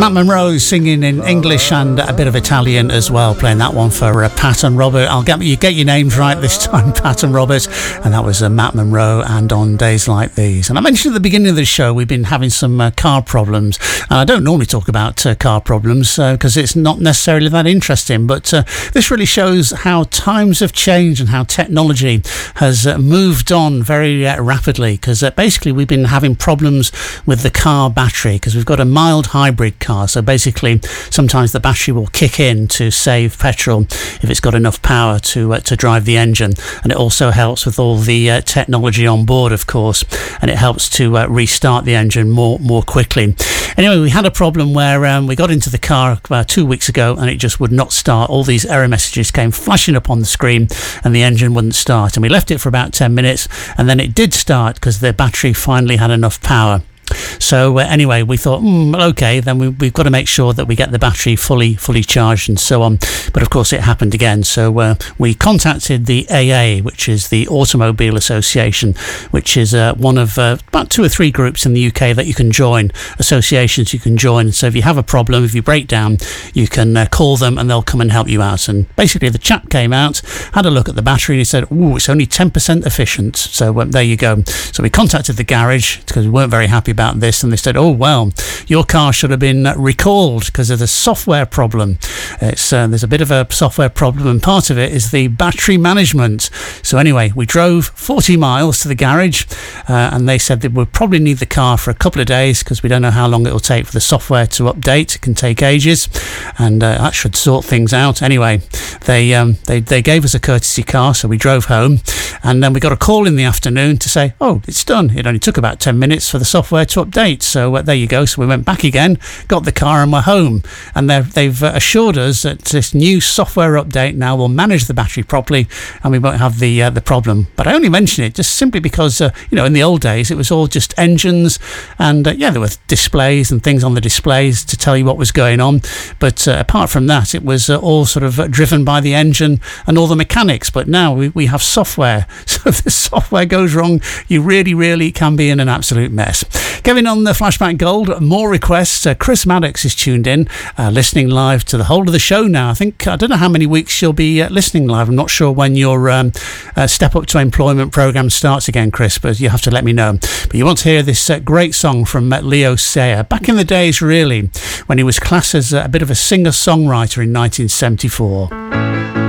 Matt Monro singing in English and a bit of Italian as well, playing that one for Pat and Robert. I'll get your names right this time, Pat and Robert. And that was Matt Monro and On Days Like These. And I mentioned at the beginning of the show we've been having some car problems. And I don't normally talk about car problems because it's not necessarily that interesting. But this really shows how times have changed and how technology has moved on very rapidly. Because basically we've been having problems with the car battery because we've got a mild hybrid car. So basically sometimes the battery will kick in to save petrol if it's got enough power to drive the engine, and it also helps with all the technology on board, of course, and it helps to restart the engine more quickly. Anyway, we had a problem where we got into the car about 2 weeks ago and it just would not start. All these error messages came flashing up on the screen and the engine wouldn't start, and we left it for about 10 minutes and then it did start because the battery finally had enough power. So anyway, we thought, okay, then we've got to make sure that we get the battery fully charged and so on. But of course, it happened again. So we contacted the AA, which is the Automobile Association, which is one of about 2 or 3 groups in the UK that you can join, associations you can join. So if you have a problem, if you break down, you can call them and they'll come and help you out. And basically, the chap came out, had a look at the battery, and he said, it's only 10% efficient. So there you go. So we contacted the garage because we weren't very happy about this, and they said, your car should have been recalled because of the software problem. There's a bit of a software problem, and part of it is the battery management. So anyway, we drove 40 miles to the garage and they said that we'll probably need the car for a couple of days because we don't know how long it will take for the software to update. It can take ages, and that should sort things out. Anyway, they gave us a courtesy car, so we drove home, and then we got a call in the afternoon to say, it's done. It only took about 10 minutes for the software to update. So there you go. So we went back again, got the car, and we're home. And they've assured us that this new software update now will manage the battery properly, and we won't have the problem. But I only mention it just simply because in the old days it was all just engines, and there were displays and things on the displays to tell you what was going on. But apart from that, it was all sort of driven by the engine and all the mechanics. But now we have software. So if the software goes wrong, you really, really can be in an absolute mess. Kevin on the Flashback Gold, more requests. Chris Maddox is tuned in, listening live to the whole of the show now. I don't know how many weeks you'll be listening live. I'm not sure when your Step Up to Employment programme starts again, Chris, but you have to let me know. But you want to hear this great song from Leo Sayer. Back in the days, really, when he was classed as a bit of a singer-songwriter in 1974.